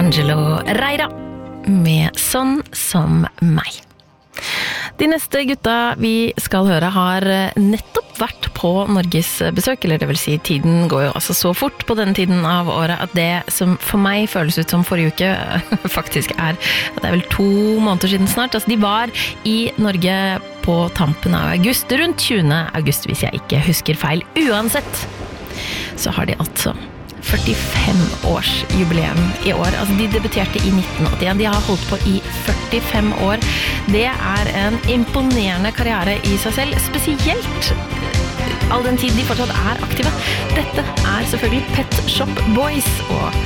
Angelo Reira med Sånn som meg. De neste gutta vi skal høre har nettopp vært på Norges besøk, eller det vil si tiden går jo altså så fort på denne tiden av året at det som for meg føles ut som forrige uke faktisk at det vel 2 måneder siden snart. Altså de var i Norge på tampen av august, rundt 20. august hvis jeg ikke husker feil. Uansett så har de altså 45 års jubileum i år. Altså de debuterte i 1981. De har holdt på i 45 år. Det en imponerende karriere i seg selv, spesielt all den tid de fortsatt aktive. Dette selvfølgelig Pet Shop Boys, og